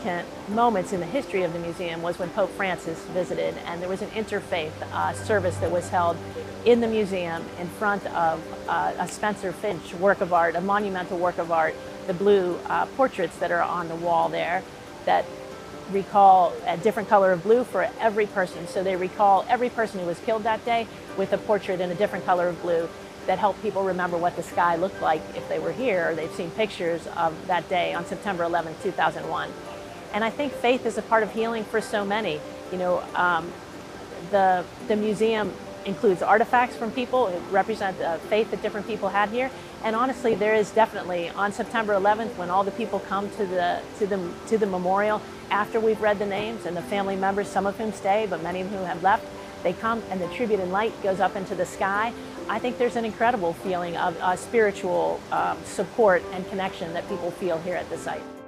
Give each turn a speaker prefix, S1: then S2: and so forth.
S1: moments in the history of the museum was when Pope Francis visited, and there was an interfaith service that was held in the museum in front of a Spencer Finch work of art, a monumental work of art, the blue portraits that are on the wall there that recall a different color of blue for every person. So they recall every person who was killed that day with a portrait in a different color of blue that help people remember what the sky looked like if they were here or they've seen pictures of that day on September 11, 2001. And I think faith is a part of healing for so many. You know, the museum includes artifacts from people who represent the faith that different people had here. And honestly, there is definitely on September 11th, when all the people come to the memorial after we've read the names, and the family members, some of whom stay, but many of whom have left, they come and the tribute in light goes up into the sky. I think there's an incredible feeling of spiritual support and connection that people feel here at the site.